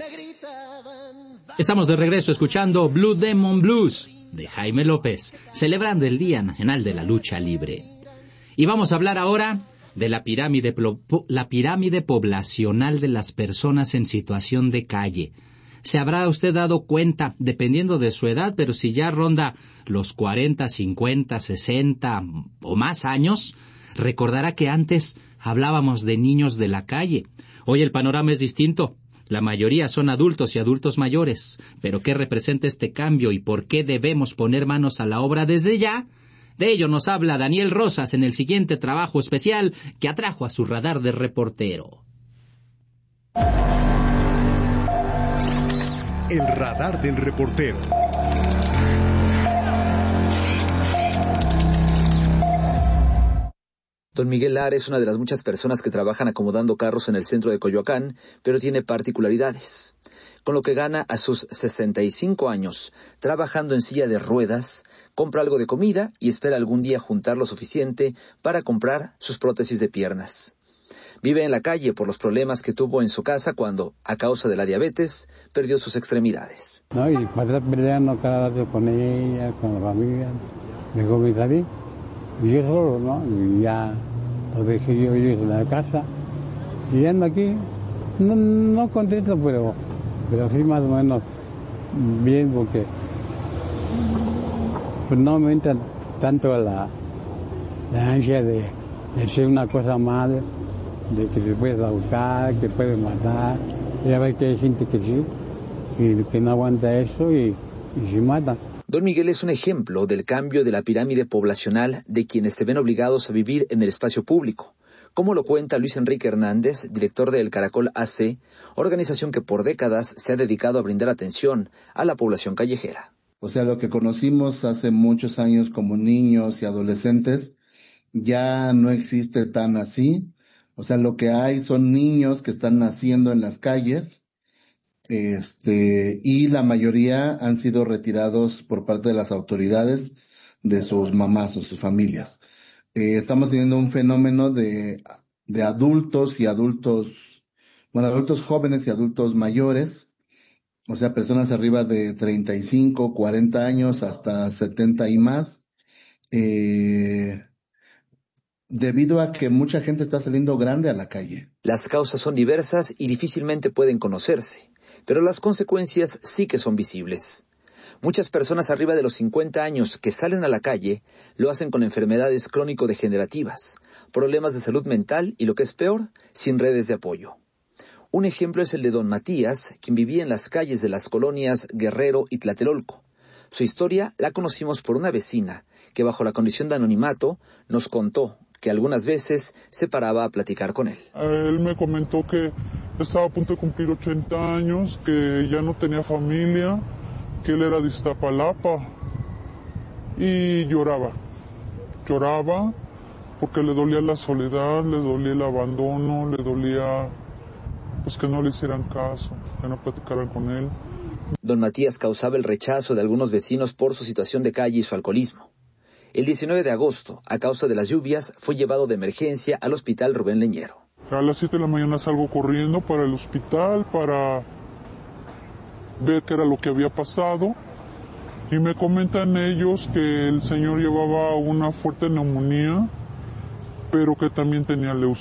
Estamos de regreso escuchando Blue Demon Blues de Jaime López, celebrando el Día Nacional de la Lucha Libre. Y vamos a hablar ahora de la pirámide poblacional de las personas en situación de calle. Se habrá usted dado cuenta, dependiendo de su edad, pero si ya ronda los 40, 50, 60 o más años, recordará que antes hablábamos de niños de la calle. Hoy el panorama es distinto. La mayoría son adultos y adultos mayores. ¿Pero qué representa este cambio y por qué debemos poner manos a la obra desde ya? De ello nos habla Daniel Rosas en el siguiente trabajo especial que atrajo a su radar de reportero. El radar del reportero. Don Miguel Lara es una de las muchas personas que trabajan acomodando carros en el centro de Coyoacán, pero tiene particularidades. Con lo que gana a sus 65 años, trabajando en silla de ruedas, compra algo de comida y espera algún día juntar lo suficiente para comprar sus prótesis de piernas. Vive en la calle por los problemas que tuvo en su casa cuando, a causa de la diabetes, perdió sus extremidades. No, y para estar peleando cada rato con ella, con la familia, mejor me salí. Y yo solo, ¿no? Y ya lo dejé yo en la casa. Y ando aquí, no contento, pero sí más o menos bien, porque pues no me entra tanto la ansia de hacer una cosa mal, de que se puede ahorcar, que puede matar. Ya ves que hay gente que sí, y que no aguanta eso y se mata. Don Miguel es un ejemplo del cambio de la pirámide poblacional de quienes se ven obligados a vivir en el espacio público, como lo cuenta Luis Enrique Hernández, director del Caracol AC, organización que por décadas se ha dedicado a brindar atención a la población callejera. O sea, lo que conocimos hace muchos años como niños y adolescentes ya no existe tan así. O sea, lo que hay son niños que están naciendo en las calles, y la mayoría han sido retirados por parte de las autoridades de sus mamás o sus familias. Estamos teniendo un fenómeno de adultos y adultos jóvenes y adultos mayores, o sea, personas arriba de 35, 40 años hasta 70 y más, debido a que mucha gente está saliendo grande a la calle. Las causas son diversas y difícilmente pueden conocerse, pero las consecuencias sí que son visibles. Muchas personas arriba de los 50 años que salen a la calle lo hacen con enfermedades crónico-degenerativas, problemas de salud mental y, lo que es peor, sin redes de apoyo. Un ejemplo es el de don Matías, quien vivía en las calles de las colonias Guerrero y Tlatelolco. Su historia la conocimos por una vecina que, bajo la condición de anonimato, nos contó que algunas veces se paraba a platicar con él. Él me comentó que estaba a punto de cumplir 80 años, que ya no tenía familia, que él era de Iztapalapa, y lloraba porque le dolía la soledad, le dolía el abandono, le dolía pues que no le hicieran caso, que no platicaran con él. Don Matías causaba el rechazo de algunos vecinos por su situación de calle y su alcoholismo. El 19 de agosto, a causa de las lluvias, fue llevado de emergencia al hospital Rubén Leñero. A las 7 de la mañana salgo corriendo para el hospital para ver qué era lo que había pasado. Y me comentan ellos que el señor llevaba una fuerte neumonía, pero que también tenía leucemia.